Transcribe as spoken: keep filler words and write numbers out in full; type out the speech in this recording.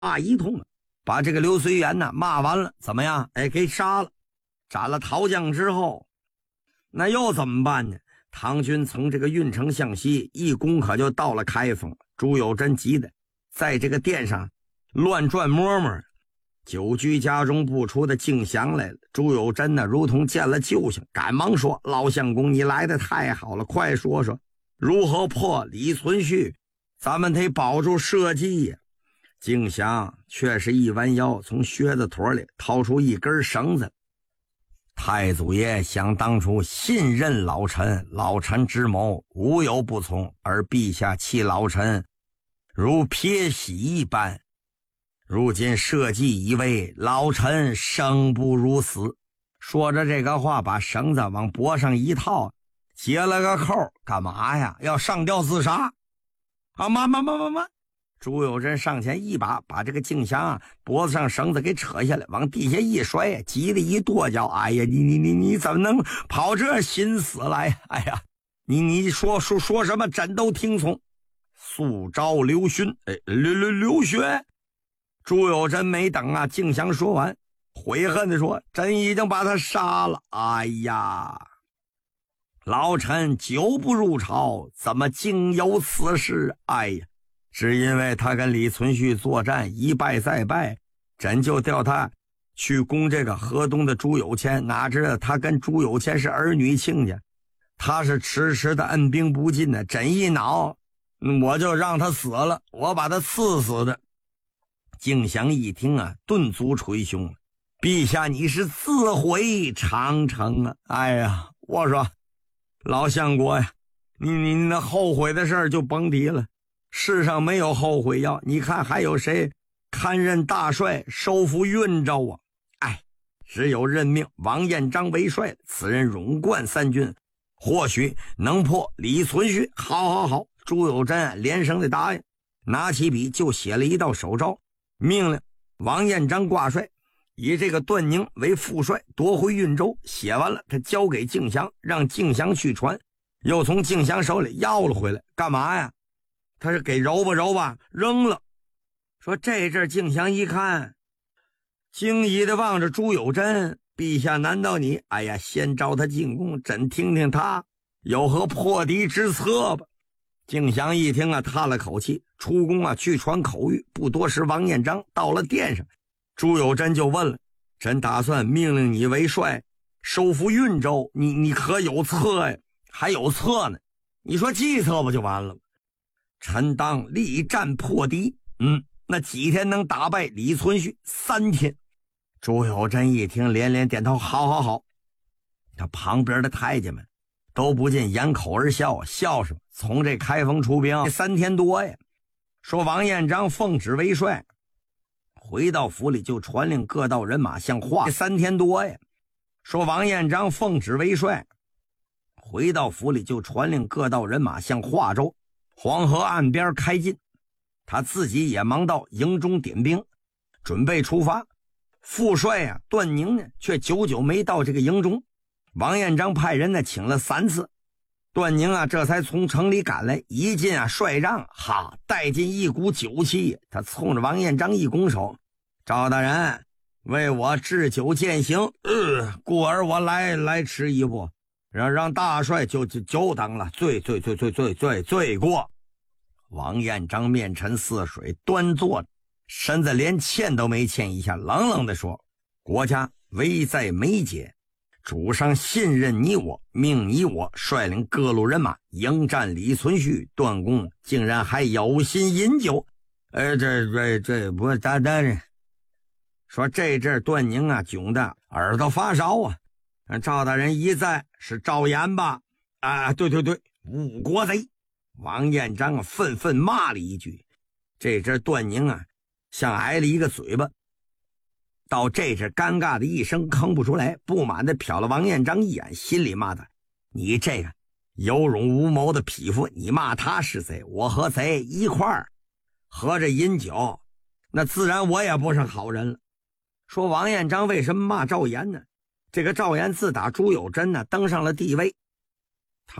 骂一通，把这个刘随元呢骂完了，怎么样？哎，给杀了。斩了陶将之后，那又怎么办呢？唐军从这个运城向西一攻，可就到了开封。朱友贞急的在这个殿上乱转摸摸。久居家中不出的敬祥来了。朱友贞呢如同见了救星，赶忙说：老相公，你来的太好了，快说说如何破李存勖，咱们得保住社稷呀。敬祥却是一弯腰，从靴子腿里掏出一根绳子。太祖爷想当初信任老臣，老臣之谋无有不从，而陛下弃老臣如撇洗一般，如今社稷已危，老臣生不如死。说着这个话，把绳子往脖上一套，结了个扣。干嘛呀？要上吊自杀啊！妈妈妈妈妈！朱友贞上前一把把这个敬祥啊脖子上绳子给扯下来，往地下一摔，急得一跺脚。哎呀，你你你你怎么能跑这心思来？哎呀，你你说说说什么，朕都听从。速召刘询。哎，刘刘刘询。朱友贞没等啊敬祥说完，悔恨地说：朕已经把他杀了。哎呀，老臣久不入朝，怎么竟有此事？哎呀，只因为他跟李存勖作战一败再败，朕就调他去攻这个河东的朱有谦，哪知道他跟朱有谦是儿女亲家，他是迟迟的按兵不进的，朕一恼，我就让他死了，我把他赐死的。敬祥一听啊，顿足捶胸：陛下你是自毁长城啊！哎呀，我说老相国呀，你你那后悔的事儿就甭提了，世上没有后悔药。你看还有谁堪任大帅收复运州啊？哎，只有任命王彦章为帅，此人勇冠三军，或许能破李存勖。好好好，朱友贞连声的答应，拿起笔就写了一道手诏，命令王彦章挂帅，以这个段宁为副帅，夺回运州。写完了，他交给敬祥，让敬祥去传，又从敬祥手里要了回来。干嘛呀？他是给揉吧揉吧扔了。说这阵敬祥一看，惊疑的望着朱友贞：陛下难道你……哎呀，先召他进宫，朕听听他有何破敌之策吧。敬祥一听啊，叹了口气，出宫啊去传口谕。不多时，王彦章到了殿上，朱友贞就问了：朕打算命令你为帅，收复运州，你你可有策呀？还有策呢？你说计策不就完了吗？臣当力战破敌。嗯，那几天能打败李存勖？三天。朱友贞一听，连连点头：好好好。他旁边的太监们都不禁掩口而笑。笑什么？从这开封出兵三天多呀。说王彦章奉旨为帅，回到府里就传令各道人马向华。三天多呀。说王彦章奉旨为帅，回到府里就传令各道人马向华州黄河岸边开进。他自己也忙到营中点兵，准备出发。副帅啊段宁呢却久久没到这个营中。王彦章派人呢请了三次，段宁啊这才从城里赶来。一进啊帅帐，哈，带进一股酒气。他冲着王彦章一拱手：赵大人为我置酒饯行，呃，故而我来来迟一步，让让大帅就就久等了，罪罪罪罪罪罪罪过。王彦章面沉似水，端坐着，身子连欠都没欠一下，冷冷地说：国家危在眉睫，主上信任你我，命你我率领各路人马迎战李存勖，段公竟然还有心饮酒。呃，这这这不单单说这阵段宁啊窘的耳朵发烧啊。赵大人一再是赵岩吧？啊，对对对，误国贼。王彦章啊愤愤骂了一句。这阵段宁啊像挨了一个嘴巴，到这阵尴尬的一声吭不出来，不满的瞟了王彦章一眼，心里骂他：你这个有勇无谋的匹夫，你骂他是贼，我和贼一块儿合着饮酒，那自然我也不是好人了。说王彦章为什么骂赵岩呢？这个赵岩自打朱友贞呢登上了帝位，